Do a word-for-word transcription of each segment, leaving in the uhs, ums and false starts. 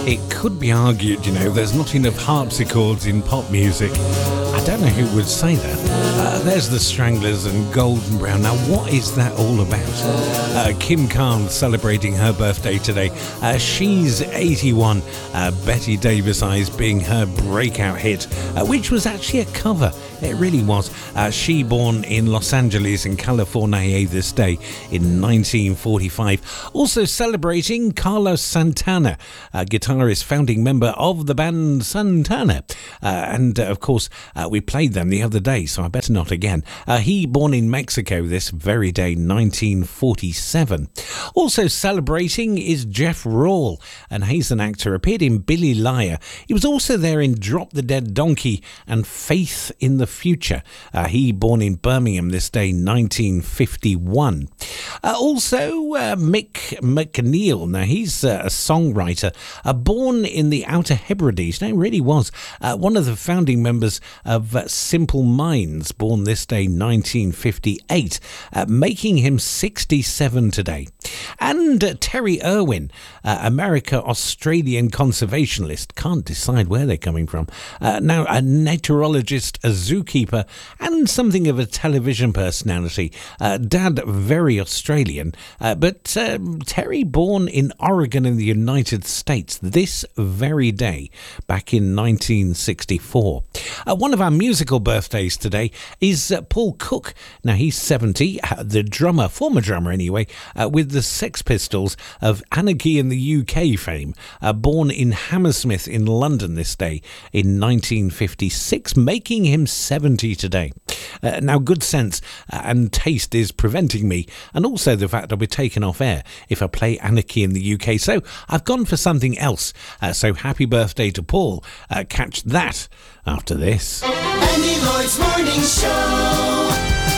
It could be argued, you know, there's not enough harpsichords in pop music. I don't know who would say that. Uh, there's the Stranglers and Golden Brown. Now, what is that all about? Uh, Kim Carnes celebrating her birthday today. Uh, she's eighty-one. Uh, Betty Davis Eyes being her breakout hit, uh, which was actually a cover. It really was. Uh, she born in Los Angeles in California this day in nineteen forty-five. Also celebrating Carlos Santana, uh, guitarist, founding member of the band Santana. Uh, and uh, of course, uh, we played them the other day, so I better not again. Uh, he born in Mexico this very day, nineteen forty-seven. Also celebrating is Jeff Rawle, and he's an actor, appeared in Billy Liar. He was also there in Drop the Dead Donkey and Faith in the Future. Uh, he born in Birmingham this day, nineteen fifty-one. Uh, also, uh, Mick McNeil. Now, he's uh, a songwriter, uh, born in the Outer Hebrides. Now, he really was uh, one of the founding members of uh, Simple Minds, born this day, nineteen fifty-eight, uh, making him sixty-seven today. And uh, Terry Irwin, uh, America-Australian conservationist. Can't decide where they're coming from. Uh, now, a naturologist, a zookeeper, and something of a television personality. Uh, Dad, very Australian, uh, but um, Terry born in Oregon in the United States this very day, back in nineteen sixty-four. Uh, one of our musical birthdays today is uh, Paul Cook. Now, he's seventy, uh, the drummer, former drummer anyway, uh, with the Sex Pistols of Anarchy in the U K fame, uh, born in Hammersmith in London this day in nineteen fifty-six, making him seventy today. Uh, now, good sense uh, and taste is preventing me, and also the fact that we're taken off air if I play Anarchy in the U K. So I've gone for something else. Uh, so happy birthday to Paul. Uh, catch that after this. Andy Lloyd's Morning Show.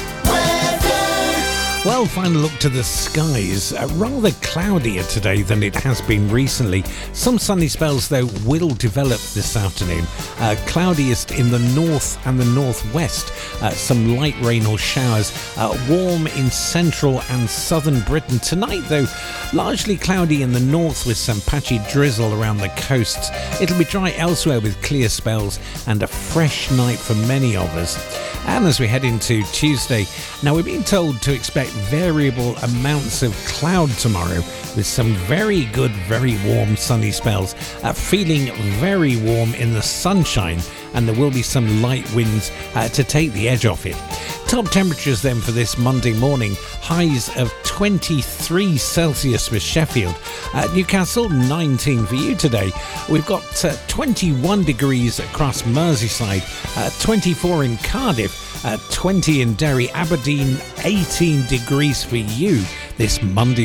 Well, final look to the skies. Uh, rather cloudier today than it has been recently. Some sunny spells, though, will develop this afternoon. Uh, cloudiest in the north and the northwest. Uh, some light rain or showers. Uh, warm in central and southern Britain. Tonight, though, largely cloudy in the north with some patchy drizzle around the coasts. It'll be dry elsewhere with clear spells and a fresh night for many of us. And as we head into Tuesday, now we're being told to expect variable amounts of cloud tomorrow with some very good, very warm sunny spells, uh, feeling very warm in the sunshine, and there will be some light winds uh, to take the edge off it. Top temperatures then for this Monday morning, highs of twenty-three Celsius for Sheffield, uh, Newcastle nineteen for you today. We've got uh, twenty-one degrees across Merseyside, uh, twenty-four in Cardiff, uh, twenty in Derry, Aberdeen eighteen degrees for you this Monday